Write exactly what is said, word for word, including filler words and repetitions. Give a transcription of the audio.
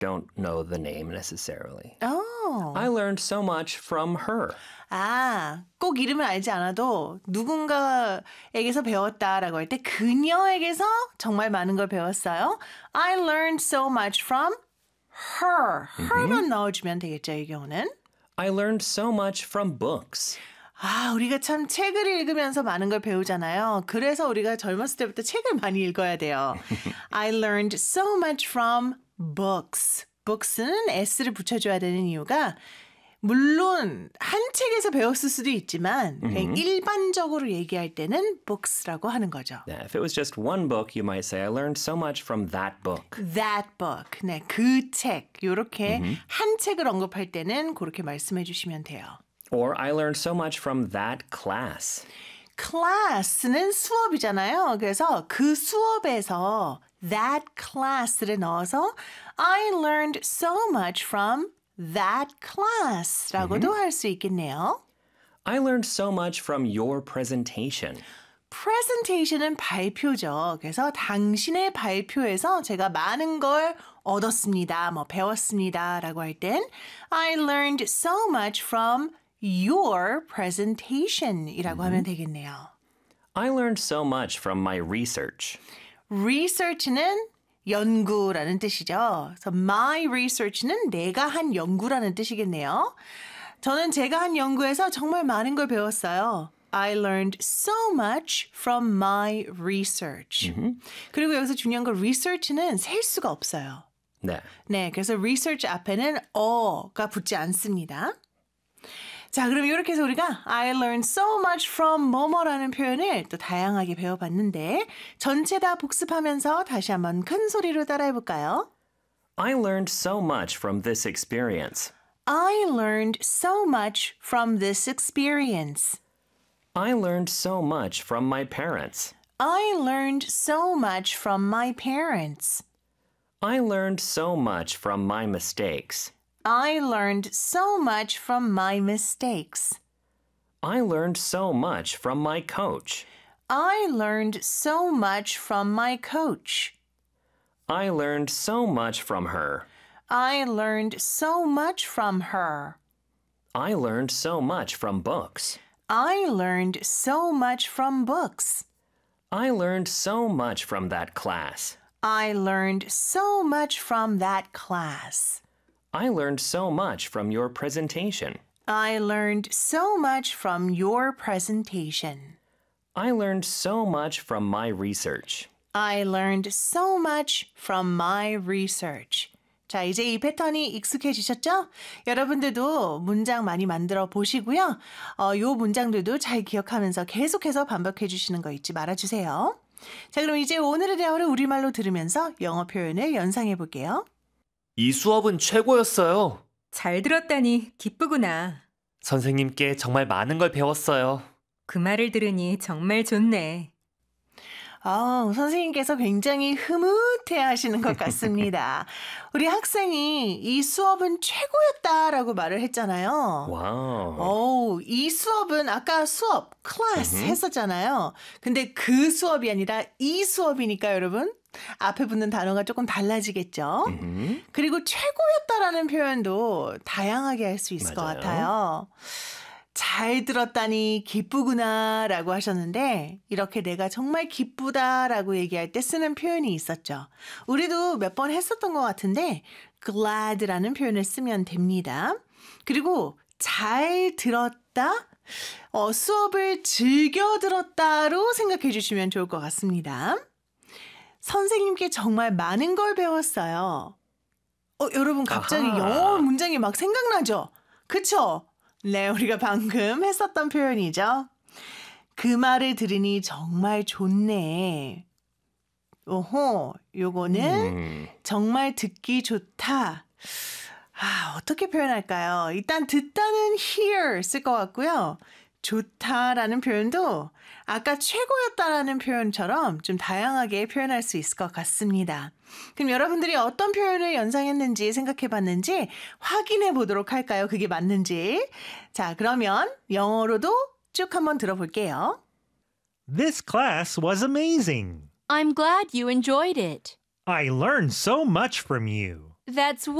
don't know the name necessarily. Oh. I learned so much from her. 아, 꼭 이름을 알지 않아도 누군가에게서 배웠다라고 할 때 그녀에게서 정말 많은 걸 배웠어요. I learned so much from her. her만 넣어주면 되겠죠, 이 경우는. I learned so much from books. 아, 우리가 참 책을 읽으면서 많은 걸 배우잖아요. 그래서 우리가 젊었을 때부터 책을 많이 읽어야 돼요. I learned so much from books. books는 s를 붙여줘야 되는 이유가 물론 한 책에서 배웠을 수도 있지만 그냥 일반적으로 얘기할 때는 books라고 하는 거죠. Yeah, if it was just one book, you might say, I learned so much from that book. That book. 네, 그 책. 이렇게 한 책을 언급할 때는 그렇게 말씀해 주시면 돼요. Or I learned so much from that class. class는 수업이잖아요. 그래서 그 수업에서 that class를 넣어서 I learned so much from that class라고도 할 수 있겠네요. I learned so much from your presentation. presentation은 발표죠. 그래서 당신의 발표에서 제가 많은 걸 얻었습니다. 뭐 배웠습니다라고 할 땐 I learned so much from your presentation이라고 하면 되겠네요. I learned so much from my research. research는 연구라는 뜻이죠. 그래서 my research는 내가 한 연구라는 뜻이겠네요. 저는 제가 한 연구에서 정말 많은 걸 배웠어요. I learned so much from my research. 그리고 여기서 중요한 건 research는 셀 수가 없어요. 네. 네, 그래서 research 앞에는 어가 붙지 않습니다. 자, 그럼 이렇게 해서 우리가 I learned so much from 뭐뭐라는 표현을 또 다양하게 배워봤는데 전체 다 복습하면서 다시 한번 큰 소리로 따라해볼까요? I learned so much from this experience. I learned so much from this experience. I learned so much from my parents. I learned so much from my parents. I learned so much from my mistakes. I learned so much from my mistakes. I learned so much from my coach. I learned so much from my coach. I learned so much from her. I learned so much from her. I learned so much from books. I learned so much from books. I learned so much from that class. I learned so much from that class. I learned so much from your presentation. I learned so much from your presentation. I learned so much from my research. I learned so much from my research. 자, 이제 이 패턴이 익숙해지셨죠? 여러분들도 문장 많이 만들어 보시고요. 어, 요 문장들도 잘 기억하면서 계속해서 반복해 주시는 거 잊지 말아주세요. 자, 그럼 이제 오늘의 대화를 우리말로 들으면서 영어 표현을 연상해 볼게요. 이 수업은 최고였어요. 잘 들었다니 기쁘구나. 선생님께 정말 많은 걸 배웠어요. 그 말을 들으니 정말 좋네. 아, 선생님께서 굉장히 흐뭇해 하시는 것 같습니다. 우리 학생이 이 수업은 최고였다라고 말을 했잖아요. Wow. 오, 이 수업은 아까 수업, 클래스 했었잖아요. 근데 그 수업이 아니라 이 수업이니까 여러분 앞에 붙는 단어가 조금 달라지겠죠. Mhm. 그리고 최고였다라는 표현도 다양하게 할 수 있을 것 맞아요. 같아요. 잘 들었다니 기쁘구나 라고 하셨는데 이렇게 내가 정말 기쁘다라고 얘기할 때 쓰는 표현이 있었죠. 우리도 몇 번 했었던 것 같은데 glad라는 표현을 쓰면 됩니다. 그리고 잘 들었다, 어, 수업을 즐겨 들었다로 생각해 주시면 좋을 것 같습니다. 선생님께 정말 많은 걸 배웠어요. 어, 여러분 갑자기 아하. 영어 문장이 막 생각나죠? 그쵸? 네, 우리가 방금 했었던 표현이죠. 그 말을 들으니 정말 좋네. 오호, 요거는 음. 정말 듣기 좋다. 아, 어떻게 표현할까요? 일단 듣다는 hear 쓸 것 같고요. 좋다라는 표현도 아까 최고였다라는 표현처럼 좀 다양하게 표현할 수 있을 것 같습니다. 그럼 여러분들이 어떤 표현을 연상했는지 생각해 봤는지 확인해 보도록 할까요? 그게 맞는지. 자, 그러면 영어로도 쭉 한번 들어볼게요. This class was amazing. I'm glad you enjoyed it. I learned so much from you. That's